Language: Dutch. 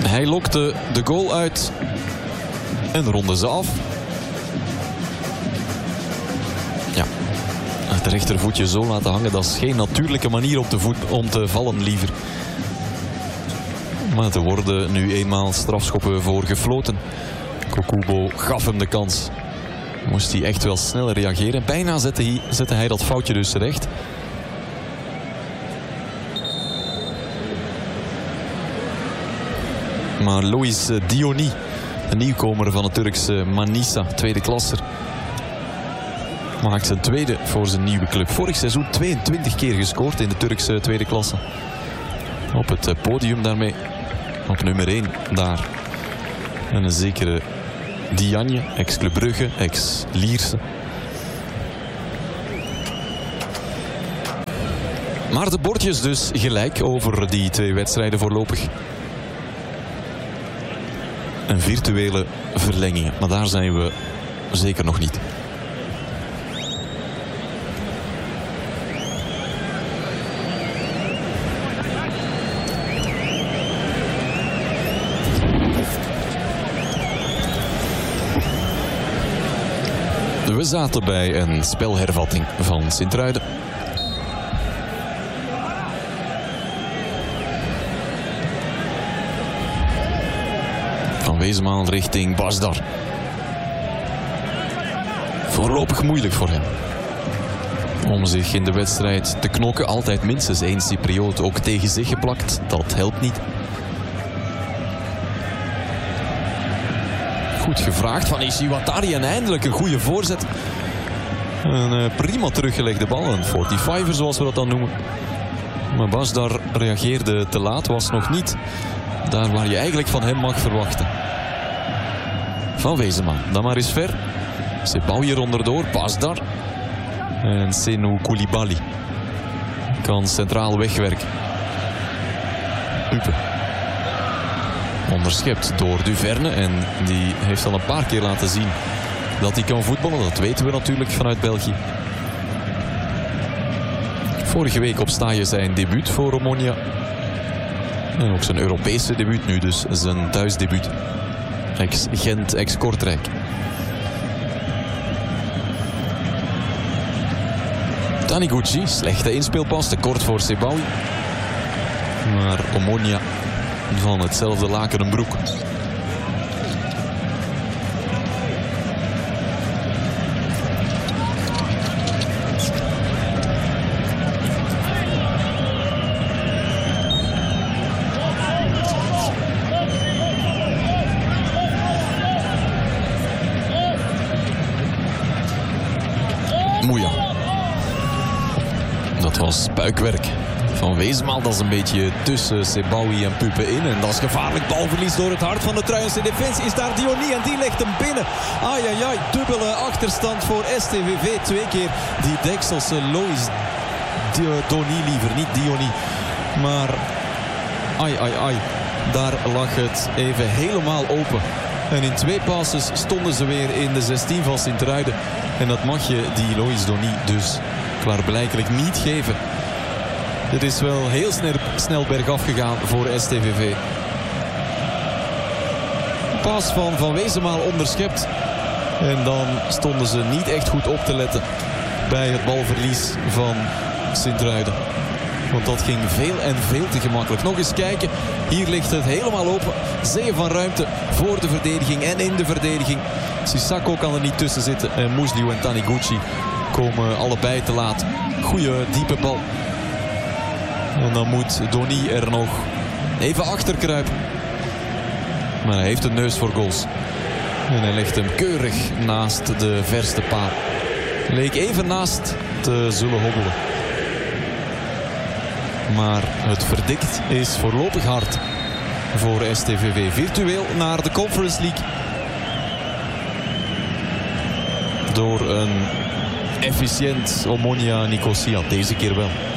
Hij lokte de goal uit en ronde ze af. Ja, het rechtervoetje zo laten hangen, dat is geen natuurlijke manier om te vallen, liever. Maar er worden nu eenmaal strafschoppen voor gefloten. Kokubo gaf hem de kans. Moest hij echt wel sneller reageren. Bijna zette hij dat foutje dus recht. Maar Loïs Diony, een nieuwkomer van het Turkse Manisa, tweede klasser, maakt zijn tweede voor zijn nieuwe club. Vorig seizoen 22 keer gescoord in de Turkse tweede klasse. Op het podium daarmee. Op nummer 1 daar. En een zekere Diagne, ex-Club Brugge, ex-Lierse. Maar de bordjes dus gelijk over die twee wedstrijden voorlopig. Een virtuele verlenging, maar daar zijn we zeker nog niet. We zaten bij een spelhervatting van Sint-Truiden. Van Wezenmaal richting Basdar. Voorlopig moeilijk voor hem om zich in de wedstrijd te knokken. Altijd minstens één Cypriot ook tegen zich geplakt. Dat helpt niet. Goed gevraagd van Ishiwatari en eindelijk een goede voorzet. Een prima teruggelegde bal. Een 45er zoals we dat dan noemen. Maar Basdar reageerde te laat. Was nog niet daar waar je eigenlijk van hem mag verwachten. Van Wezenman. Dan maar eens ver. Sebouw hier onderdoor. Basdar. En Senou Koulibaly kan centraal wegwerken. Upe. Onderschept door Duverne. En die heeft al een paar keer laten zien dat hij kan voetballen. Dat weten we natuurlijk vanuit België. Vorige week op stage zijn debuut voor Omonia. En ook zijn Europese debuut nu, dus zijn thuisdebuut. Ex-Gent, ex-Kortrijk. Taniguchi, slechte inspeelpas, te kort voor Sebaoui. Maar Omonia van hetzelfde laken een broek. Moeja. Dat was buikwerk van Wezenmaal. Dat is een beetje tussen Sebaoui en Pupe in. En dat is gevaarlijk balverlies door het hart van de Truijense defensie. Is daar Diony en die legt hem binnen. Ai, ai, ai. Dubbele achterstand voor STVV. Twee keer die Dekselse Loïs Diony liever. Niet Diony. Maar ai, ai, ai. Daar lag het even helemaal open. En in twee passes stonden ze weer in de 16 van Sint-Truiden. En dat mag je die Loïs Diony dus klaarblijkelijk niet geven. Het is wel heel snel bergaf gegaan voor STVV. Pas van Wezenmaal onderschept. En dan stonden ze niet echt goed op te letten bij het balverlies van Sint-Truiden. Want dat ging veel en veel te gemakkelijk. Nog eens kijken. Hier ligt het helemaal open. Zee van ruimte voor de verdediging en in de verdediging. Sissako kan er niet tussen zitten. En Musliu en Taniguchi komen allebei te laat. Goeie diepe bal. En dan moet Diony er nog even achter kruipen. Maar hij heeft een neus voor goals. En hij legt hem keurig naast de verste paal. Leek even naast te zullen hobbelen. Maar het verdikt is voorlopig hard voor STVV. Virtueel naar de Conference League. Door een efficiënt Omonia Nicosia. Deze keer wel.